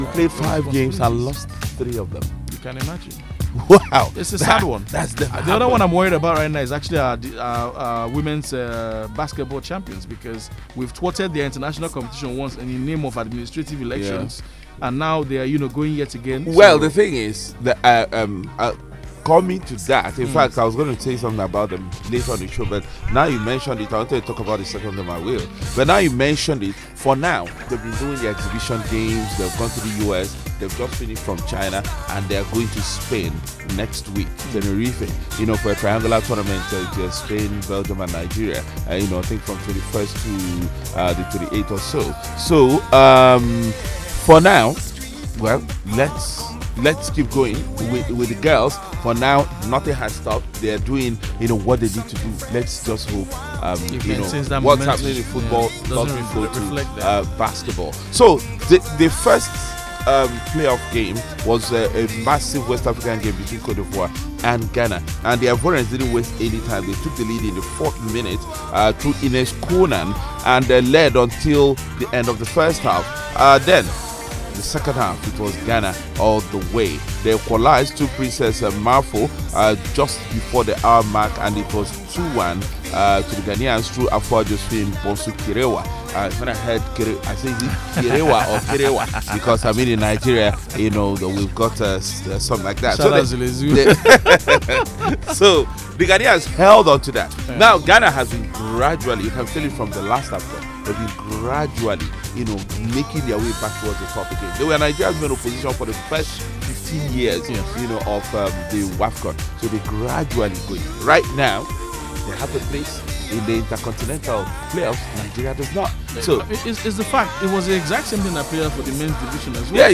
We played 5 games and lost 3 of them. You can imagine. Wow. It's a sad one. That's the other one I'm worried about right now is actually our women's basketball champions, because we've thwarted their international competition once in the name of administrative elections, and now they are going yet again. Well, the thing is that coming to that, in fact, I was going to say something about them later on the show, but now you mentioned it. I wanted to talk about the second time I will. But now you mentioned it. For now, they've been doing the exhibition games. They've gone to the US. They've just finished from China, and they're going to Spain next week, Tenerife. For a triangular tournament, Spain, Belgium, and Nigeria. I think from 21st to the 28th or so. So, for now, well, let's keep going with the girls. For now, nothing has stopped. They're doing, what they need to do. Let's just hope, what's happening in football doesn't go to basketball. So the first playoff game was a massive West African game between Cote d'Ivoire and Ghana, and the Ivorians didn't waste any time. They took the lead in the 4th minute through Ines Konan, and they led until the end of the first half. Then the second half, it was Ghana all the way. They equalized to Princess Marfo just before the hour mark, and it was 2-1 to the Ghanaians through Afua Josephine Bonsu Kirewa. When I heard I say is it Kirewa or Kirewa, because in Nigeria, we've got something like that. So the Ghanaians held on to that. Yeah. Now Ghana has been gradually, you can feel it from the last AFCON, they've been gradually, making their way back towards the top again. They were Nigeria's main opposition for the first 15 years, of the WAFCON. So they gradually going. Right now, they have a place in the intercontinental playoffs. Nigeria does not. So it's the fact. It was the exact same thing that played for the men's division as well.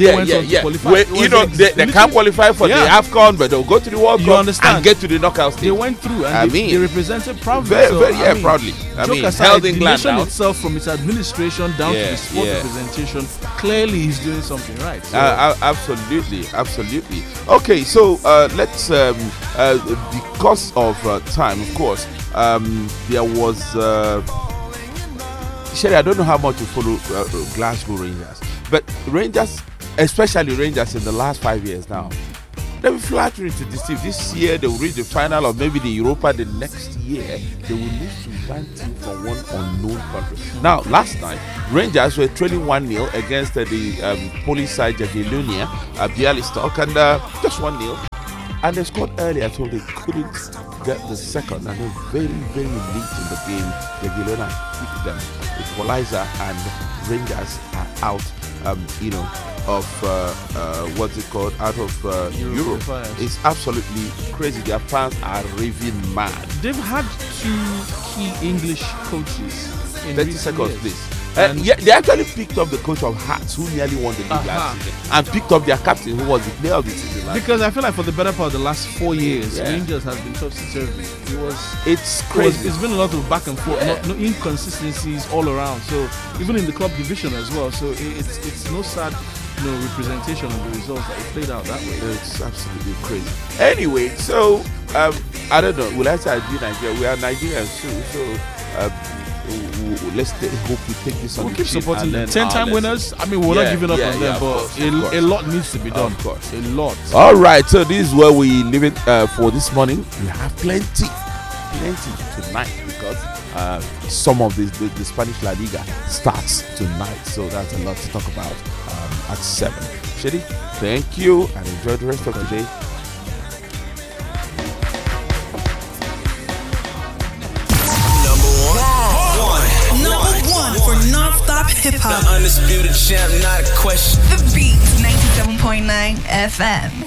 They can't qualify for the AFCON, but they'll go to the World Cup and get to the knockout stage. They went through, and they represented proudly. Proudly. Held England down. Itself, from its administration down to the sport representation, clearly he's doing something right. So. Absolutely. Okay, so let's because of time, of course. There was Sherry, I don't know how much you follow Glasgow Rangers, but Rangers, especially Rangers in the last 5 years now, they'll be flattering to deceive. This year they will reach the final, or maybe the Europa. The next year they will lose to one team from one unknown country. Now, last night Rangers were trailing 1-0 against the Polish side Jagiellonia, Bialystok, and just 1-0. And they scored earlier, so they couldn't get the second. And then very, very late in the game, Jagiellonia beat them. Equalizer, and Rangers are out, of what's it called? Out of Europe. It's absolutely crazy. Their fans are raving mad. They've had 2 key English coaches in 30 seconds, please. They actually picked up the coach of Hearts, who nearly won the league last season, and picked up their captain, who was the player of the season last Because I feel like for the better part of the last 4 years, Rangers has been topsy-turvy. It's crazy. It's been a lot of back and forth, no inconsistencies all around. So even in the club division as well. So it's no sad representation of the results that it played out that way. It's absolutely crazy. Anyway, so I don't know. Will I say I do Nigeria? We are Nigerians too. So let's hope we take this on. We'll keep supporting them. 10-time winners. We're not giving up on them, but a lot needs to be done. Of course. A lot. All right, so this is where we leave it for this morning. We have plenty tonight, because some of the Spanish La Liga starts tonight. So that's a lot to talk about at 7. Shady, thank you, and enjoy the rest of the day. For non-stop hip-hop. The undisputed champ, not a question. The Beat 97.9 FM.